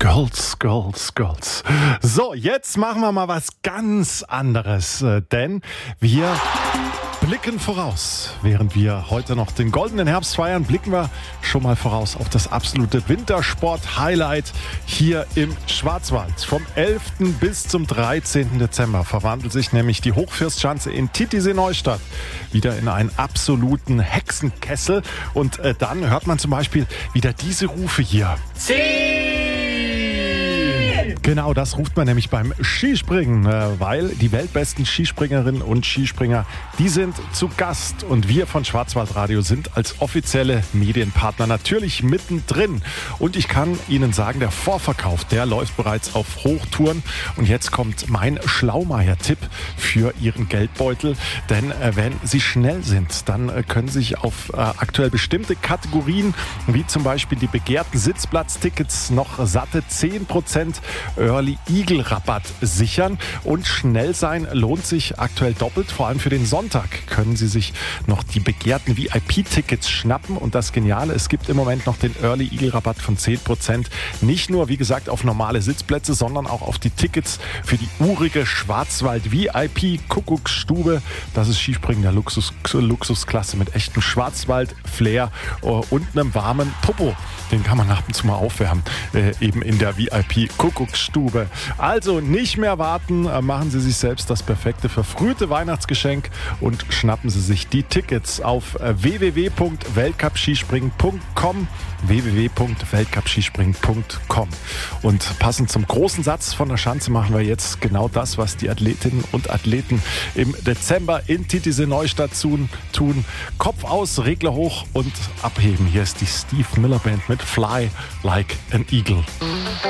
Girls, Girls, Girls. So, jetzt machen wir mal was ganz anderes, denn wir blicken voraus. Während wir heute noch den goldenen Herbst feiern, blicken wir schon mal voraus auf das absolute Wintersport-Highlight hier im Schwarzwald. Vom 11. bis zum 13. Dezember verwandelt sich nämlich die Hochfirstschanze in Titisee-Neustadt wieder in einen absoluten Hexenkessel. Und dann hört man zum Beispiel wieder diese Rufe hier. Genau, das ruft man nämlich beim Skispringen, weil die weltbesten Skispringerinnen und Skispringer, die sind zu Gast. Und wir von Schwarzwaldradio sind als offizielle Medienpartner natürlich mittendrin. Und ich kann Ihnen sagen, der Vorverkauf, der läuft bereits auf Hochtouren. Und jetzt kommt mein Schlaumeier-Tipp für Ihren Geldbeutel. Denn wenn Sie schnell sind, dann können Sie sich auf aktuell bestimmte Kategorien, wie zum Beispiel die begehrten Sitzplatztickets, noch satte 10% Early Eagle Rabatt sichern. Und schnell sein lohnt sich aktuell doppelt. Vor allem für den Sonntag können Sie sich noch die begehrten VIP-Tickets schnappen. Und das Geniale, es gibt im Moment noch den Early Eagle Rabatt von 10%. Nicht nur, wie gesagt, auf normale Sitzplätze, sondern auch auf die Tickets für die urige Schwarzwald VIP Kuckucksstube. Das ist Skispringen der Luxusklasse mit echtem Schwarzwald-Flair und einem warmen Popo. Den kann man ab und zu mal aufwärmen, eben in der VIP Kuckucksstube. Also nicht mehr warten, machen Sie sich selbst das perfekte verfrühte Weihnachtsgeschenk und schnappen Sie sich die Tickets auf www.weltcupskispringen.com www.weltcupskispringen.com. Und passend zum großen Satz von der Schanze machen wir jetzt genau das, was die Athletinnen und Athleten im Dezember in Titisee-Neustadt tun. Kopf aus, Regler hoch und abheben. Hier ist die Steve Miller Band mit Fly Like an Eagle.